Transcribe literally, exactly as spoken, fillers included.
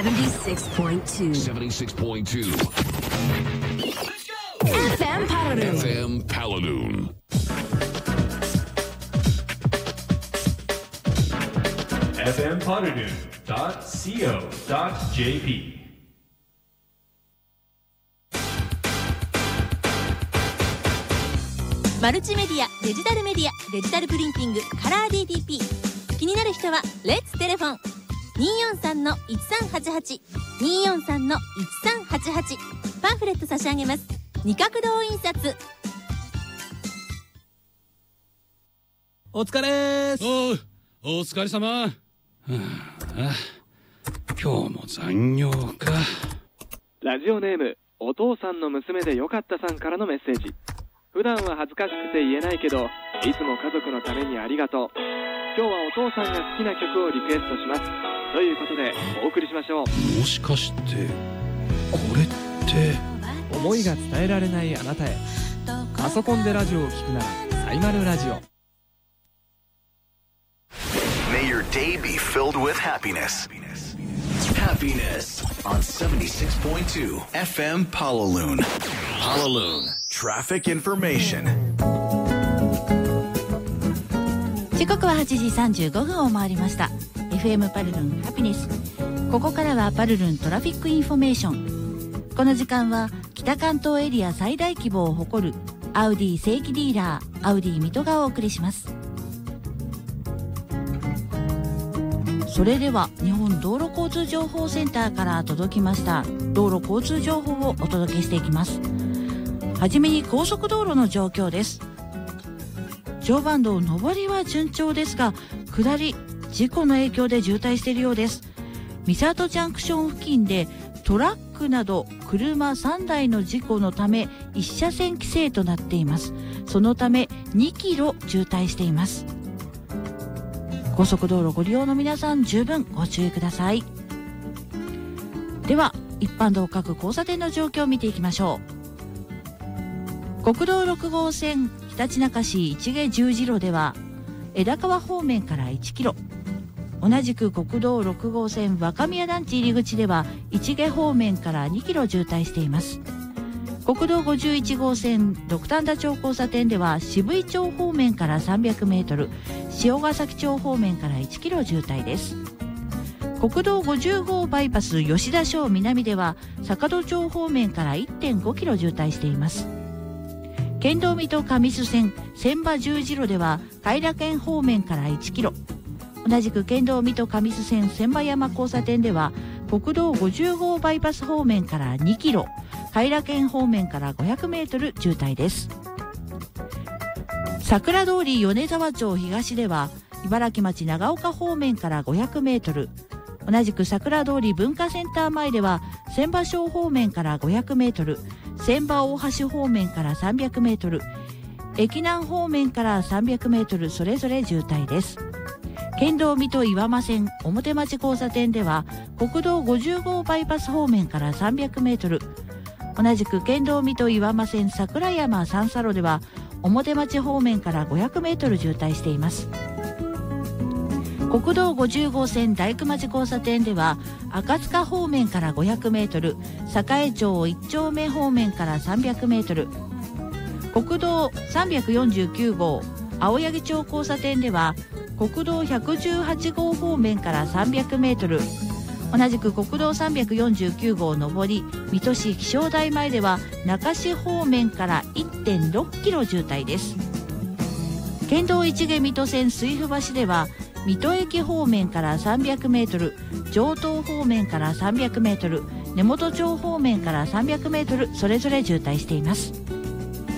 seventy-six point two. seventy-six point two. F M Paladun. F M Paladun. エフエム パラドゥン ドット シーオー ドット ジェーピーマルチメディア、デジタルメディア、デジタルプリンティング、カラー ディーティーピー。 気になる人はレッツテレフォン にーよんさんのいちさんはちはち にーよんさんのいちさんはちはち。パンフレット差し上げます。二角堂印刷。 お疲れーす。 おう、お疲れ様。はあ、今日も残業か。 ラジオネームお父さんの娘でよかったさんからのメッセージ。普段は恥ずかしくて言えないけど、いつも家族のためにありがとう。今日はお父さんが好きな曲をリクエストします。ということでお送りしましょう。 もしかしてこれって思いが伝えられないあなたへ。パソコンでラジオを聞くならサイマルラジオ。 May your day be filled with happiness. Happiness on seventy-six point two F M Palalune. Palalune Traffic Information. 時刻ははちじさんじゅうごふんを回りました。 エフエム パルルンハピネス。ここからはパルルントラフィックインフォメーション。この時間は北関東エリア最大規模を誇るアウディ正規ディーラーアウディ水戸がお送りします。それでは日本道路交通情報センターから届きました道路交通情報をお届けしていきます。はじめに高速道路の状況です。常磐道上りは順調ですが、下り事故の影響で渋滞しているようです。三郷ジャンクション付近でトラックなど車さんだいの事故のため一車線規制となっています。そのためにキロ渋滞しています。高速道路ご利用の皆さん、十分ご注意ください。では一般道各交差点の状況を見ていきましょう。国道ろく号線ひたちなか市市毛十字路では枝川方面からいちキロ、同じく国道ろく号線若宮団地入り口では市毛方面からにキロ渋滞しています。国道ごじゅういち号線六反田町交差点では渋井町方面からさんびゃくメートル、塩ヶ崎町方面からいちキロ渋滞です。国道ごじゅう号バイパス吉田小南では坂戸町方面から いってんごキロ渋滞しています。県道水戸上須線千葉十字路では偕楽園方面からいちキロ、同じく県道水戸上須線千葉山交差点では国道ごじゅう号バイパス方面からにキロ、偕楽園方面からごひゃくメートル渋滞です。桜通り米沢町東では茨城町長岡方面からごひゃくメートル、同じく桜通り文化センター前では千葉小方面からごひゃくメートル、千葉大橋方面からさんびゃくメートル、駅南方面からさんびゃくメートルそれぞれ渋滞です。県道水戸岩間線表町交差点では国道ごじゅう号バイパス方面からさんびゃくメートル、同じく県道水戸岩間線桜山三叉路では表町方面からごひゃくメートル渋滞しています。国道ごじゅう号線大工町交差点では赤塚方面からごひゃくメートル、栄町いち丁目方面からさんびゃくメートル、国道さんびゃくよんじゅうきゅう号青柳町交差点では国道ひゃくじゅうはち号方面からさんびゃくメートル、同じく国道さんびゃくよんじゅうきゅう号上り水戸市気象台前では中市方面から いってんろくキロ渋滞です。県道市毛水戸線水府橋では水戸駅方面からさんびゃくメートル、城東方面からさんびゃくメートル、根本町方面からさんびゃくメートルそれぞれ渋滞しています。